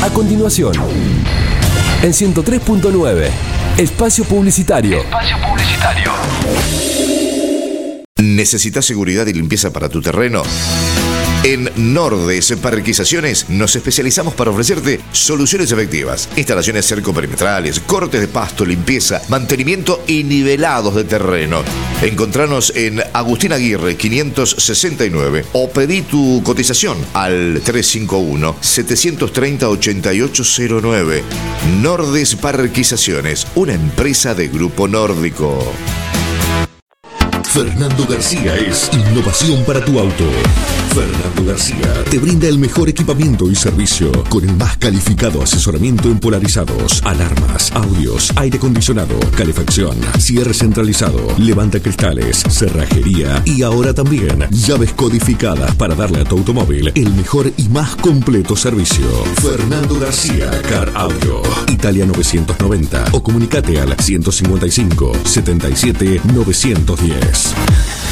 A continuación, en 103.9, Espacio Publicitario. ¿Necesitas seguridad y limpieza para tu terreno? En Nordes Parquizaciones nos especializamos para ofrecerte soluciones efectivas. Instalaciones cercoperimetrales, cortes de pasto, limpieza, mantenimiento y nivelados de terreno. Encontranos en Agustín Aguirre 569 o pedí tu cotización al 351-730-8809. Nordes Parquizaciones, una empresa de Grupo Nórdico. Fernando García es innovación para tu auto. Fernando García te brinda el mejor equipamiento y servicio con el más calificado asesoramiento en polarizados, alarmas, audios, aire acondicionado, calefacción, cierre centralizado, levanta cristales, cerrajería y ahora también llaves codificadas para darle a tu automóvil el mejor y más completo servicio. Fernando García Car Audio, Italia 990 o comunicate al 155 77 910.